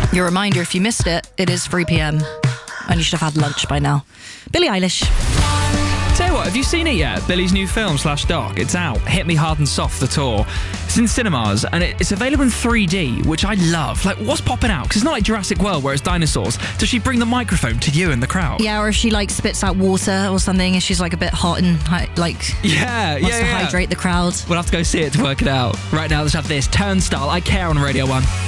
Your reminder, if you missed it, it is 3 p.m. and you should have had lunch by now. Billie Eilish. Tell you what, have you seen it yet? Billie's new film /doc. It's out. Hit Me Hard and Soft, the tour. It's in cinemas and it's available in 3D, which I love. Like, what's popping out? Because it's not like Jurassic World where it's dinosaurs. Does she bring the microphone to you and the crowd? Yeah, or if she like spits out water or something and she's like a bit hot and like wants to hydrate the crowd. We'll have to go see it to work it out. Right now, let's have this Turnstile, I Care on Radio 1.